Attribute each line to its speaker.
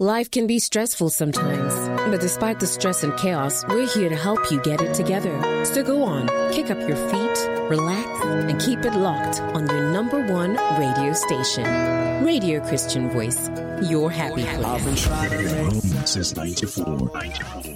Speaker 1: Life can be stressful sometimes, but despite the stress and chaos, we're here to help you get it together. So go on, kick up your feet, relax, and keep it locked on your #1 radio station. Radio Christian Voice, your happy place.
Speaker 2: I've been trying to make since 94.